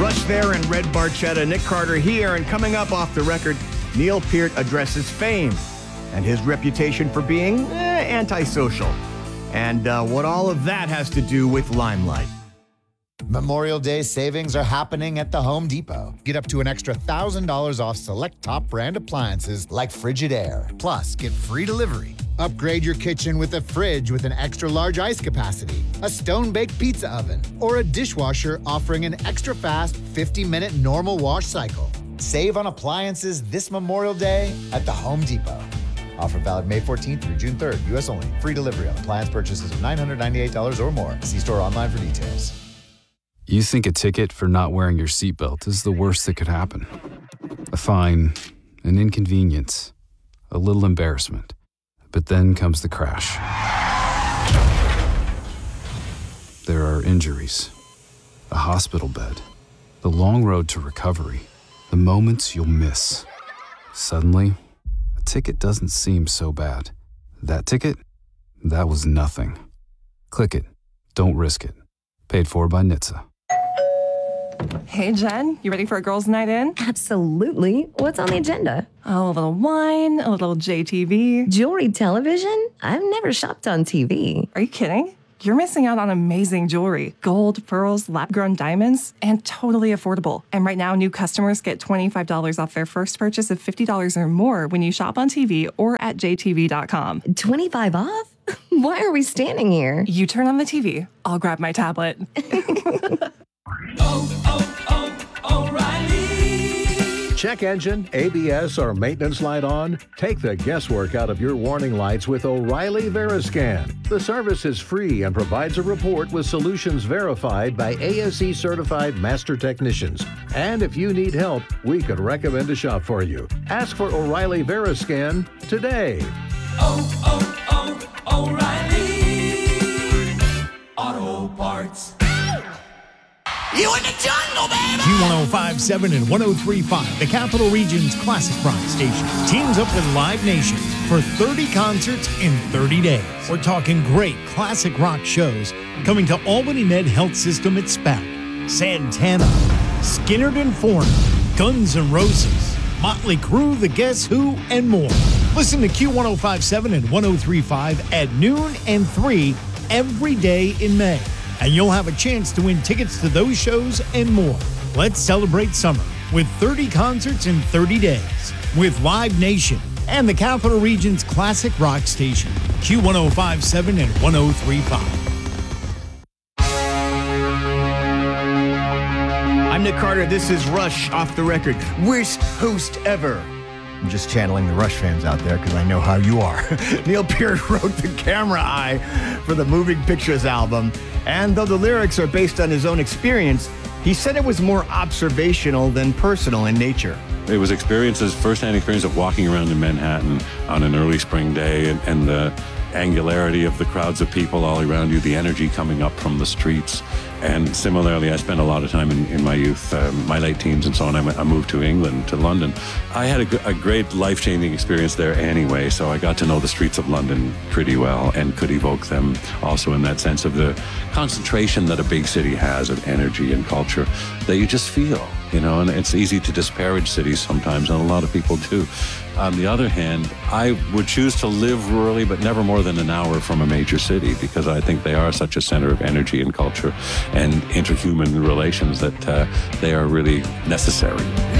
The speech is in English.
Rush there and Red Barchetta, Nick Carter here, and coming up off the record, Neil Peart addresses fame and his reputation for being antisocial, and what all of that has to do with Limelight. Memorial Day savings are happening at the Home Depot. Get up to an extra $1,000 off select top brand appliances like Frigidaire. Plus, get free delivery. Upgrade your kitchen with a fridge with an extra large ice capacity, a stone-baked pizza oven, or a dishwasher offering an extra fast 50-minute normal wash cycle. Save on appliances this Memorial Day at the Home Depot. Offer valid May 14th through June 3rd. U.S. only. Free delivery on appliance purchases of $998 or more. See store or online for details. You think a ticket for not wearing your seatbelt is the worst that could happen. A fine, an inconvenience, a little embarrassment. But then comes the crash. There are injuries, a hospital bed, the long road to recovery, the moments you'll miss. Suddenly, a ticket doesn't seem so bad. That ticket? That was nothing. Click it. Don't risk it. Paid for by NHTSA. Hey, Jen, you ready for a girls' night in? Absolutely. What's on the agenda? Oh, a little wine, a little JTV. Jewelry television? I've never shopped on TV. Are you kidding? You're missing out on amazing jewelry. Gold, pearls, lab-grown diamonds, and totally affordable. And right now, new customers get $25 off their first purchase of $50 or more when you shop on TV or at jtv.com. 25 off? Why are we standing here? You turn on the TV. I'll grab my tablet. O'Reilly. Check engine, ABS, or maintenance light on? Take the guesswork out of your warning lights with O'Reilly Veriscan. The service is free and provides a report with solutions verified by ASE certified master technicians. And if you need help, we could recommend a shop for you. Ask for O'Reilly Veriscan today. O'Reilly Auto Parts. You in the jungle, baby! Q1057 and 1035, the Capital Region's classic rock station, teams up with Live Nation for 30 concerts in 30 days. We're talking great classic rock shows coming to Albany Med Health System at Spout, Santana, Skynyrd and Foreigner, Guns N' Roses, Motley Crue, The Guess Who, and more. Listen to Q1057 and 1035 at noon and 3 every day in May. And you'll have a chance to win tickets to those shows and more. Let's celebrate summer with 30 concerts in 30 days with Live Nation and the Capital Region's classic rock station, Q1057 and 1035. I'm Nick Carter. This is Rush Off the Record. Worst host ever. I'm just channeling the Rush fans out there because I know how you are. Neil Peart wrote The Camera Eye for the Moving Pictures album. And though the lyrics are based on his own experience, he said it was more observational than personal in nature. It was first-hand experience of walking around in Manhattan on an early spring day and the angularity of the crowds of people all around you, the energy coming up from the streets. And similarly, I spent a lot of time in my youth, my late teens and so on. I moved to England, to London. I had a great life-changing experience there anyway, so I got to know the streets of London pretty well and could evoke them also in that sense of the concentration that a big city has of energy and culture that you just feel, and it's easy to disparage cities sometimes, and a lot of people do. On the other hand, I would choose to live rurally, but never more than an hour from a major city, because I think they are such a center of energy and culture and interhuman relations that they are really necessary.